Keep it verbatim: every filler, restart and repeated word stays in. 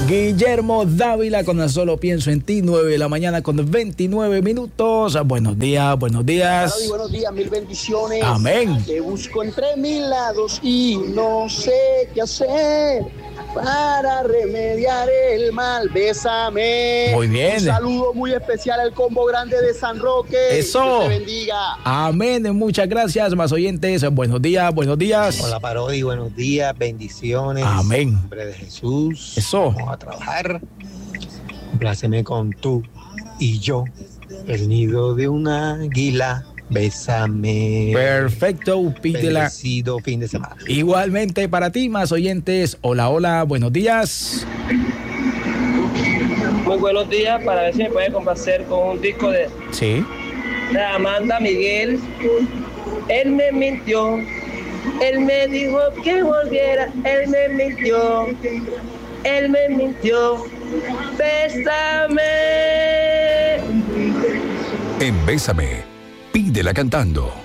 Guillermo Dávila con Solo Pienso en Ti, nueve de la mañana con veintinueve minutos. Buenos días, buenos días. Claro, y buenos días, mil bendiciones. Amén. Te busco entre mil lados y no sé qué hacer para remediar el mal. Bésame. Muy bien. Un saludo muy especial al Combo Grande de San Roque. Eso. Que te bendiga. Amén. Muchas gracias, más oyentes. Buenos días, buenos días. Hola, Parodi, buenos días, bendiciones. Amén. En nombre de Jesús. Eso. Vamos a trabajar. Compláceme con tú y yo, el nido de una águila. Bésame. Perfecto, pídela. Bendecido fin de semana. Igualmente para ti, más oyentes. Hola, hola, buenos días. Muy buenos días, para ver si me puede complacer con un disco de, Sí. de Amanda Miguel. Él me mintió, él me dijo que volviera, él me mintió, él me mintió. Bésame. En Bésame, pídela cantando.